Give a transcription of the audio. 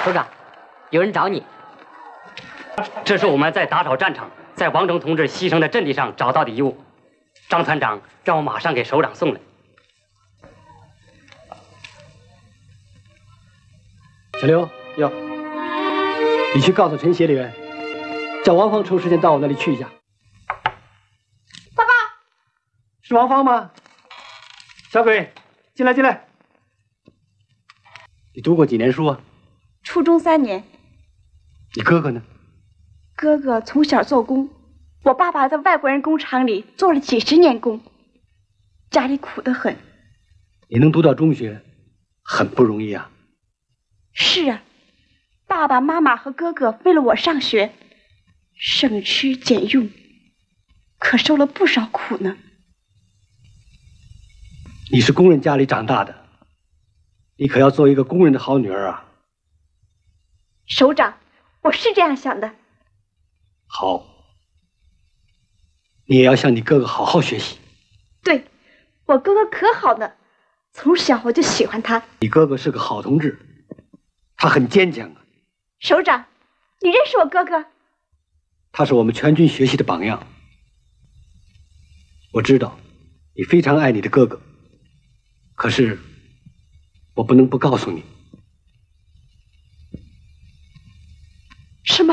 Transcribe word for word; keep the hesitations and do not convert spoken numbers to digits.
首长，有人找你。这是我们在打扫战场，在王忠同志牺牲的阵地上找到的遗物。张团长让我马上给首长送来。 小刘， 哟， 你去告诉陈协理员，叫王芳抽时间到我那里去一下。 爸爸， 是王芳吗？小鬼，进来进来。你读过几年书啊？ 初中三年。 你哥哥呢？ 哥哥从小做工，我爸爸在外国人工厂里做了几十年工，家里苦得很。 你能读到中学，很不容易啊。 是啊，爸爸妈妈和哥哥为了我上学，省吃俭用，可受了不少苦呢。 你是工人家里长大的，你可要做一个工人的好女儿啊。 首长，我是这样想的。 好，你也要向你哥哥好好学习。 对，我哥哥可好呢，从小我就喜欢他。 你哥哥是个好同志，他很坚强啊。 首长，你认识我哥哥？ 他是我们全军学习的榜样。我知道你非常爱你的哥哥，可是我不能不告诉你。 什么？